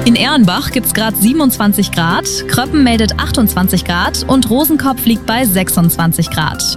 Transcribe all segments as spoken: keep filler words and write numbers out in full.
In Ehrenbach gibt's gerade siebenundzwanzig Grad, Kröppen meldet achtundzwanzig Grad und Rosenkopf liegt bei sechsundzwanzig Grad.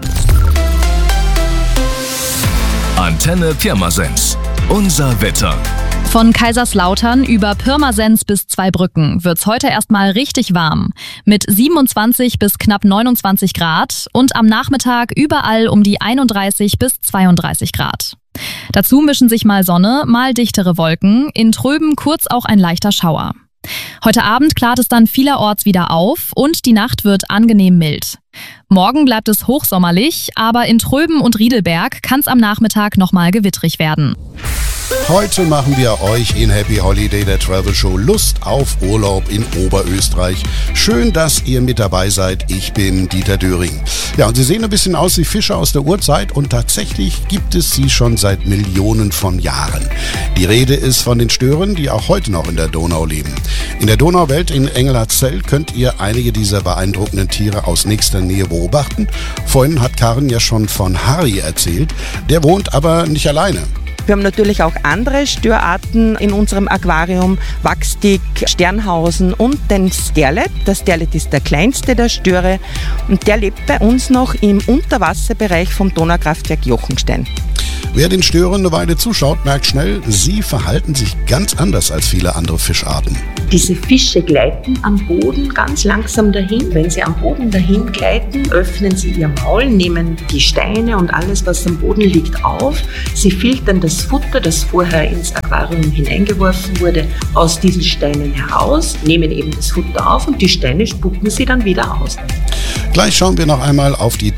Antenne Pirmasens. Unser Wetter. Von Kaiserslautern über Pirmasens bis Zweibrücken wird's heute erstmal richtig warm. Mit siebenundzwanzig bis knapp neunundzwanzig Grad und am Nachmittag überall um die einunddreißig bis zweiunddreißig Grad. Dazu mischen sich mal Sonne, mal dichtere Wolken, in Tröben kurz auch ein leichter Schauer. Heute Abend klart es dann vielerorts wieder auf und die Nacht wird angenehm mild. Morgen bleibt es hochsommerlich, aber in Tröben und Riedelberg kann's am Nachmittag nochmal gewittrig werden. Heute machen wir euch in Happy Holiday, der Travel Show, Lust auf Urlaub in Oberösterreich. Schön, dass ihr mit dabei seid. Ich bin Dieter Döring. Ja, und Sie sehen ein bisschen aus wie Fische aus der Urzeit und tatsächlich gibt es sie schon seit Millionen von Jahren. Die Rede ist von den Stören, die auch heute noch in der Donau leben. In der Donauwelt in Engelhartszell könnt ihr einige dieser beeindruckenden Tiere aus nächster Nähe beobachten. Vorhin hat Karin ja schon von Harry erzählt. Der wohnt aber nicht alleine. Wir haben natürlich auch andere Störarten in unserem Aquarium, Wachstick, Sternhausen und den Sterlet. Der Sterlet ist der kleinste der Störe und der lebt bei uns noch im Unterwasserbereich vom Donaukraftwerk Jochenstein. Wer den Stören eine Weile zuschaut, merkt schnell, sie verhalten sich ganz anders als viele andere Fischarten. Diese Fische gleiten am Boden ganz langsam dahin. Wenn sie am Boden dahin gleiten, öffnen sie ihr Maul, nehmen die Steine und alles, was am Boden liegt, auf. Sie filtern das Futter, das vorher ins Aquarium hineingeworfen wurde, aus diesen Steinen heraus, nehmen eben das Futter auf und die Steine spucken sie dann wieder aus. Gleich schauen wir noch einmal auf die